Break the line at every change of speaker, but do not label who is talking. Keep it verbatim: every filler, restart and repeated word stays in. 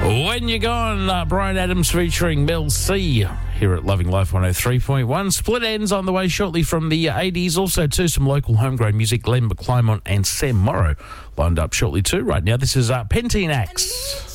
When You're Gone, uh, Bryan Adams featuring Mel C here at Loving Life one oh three point one. Split Ends on the way shortly from the eighties. Also, too, some local homegrown music. Glenn McClymont and Sam Morrow lined up shortly too. Right now, this is uh, Pentine Axe.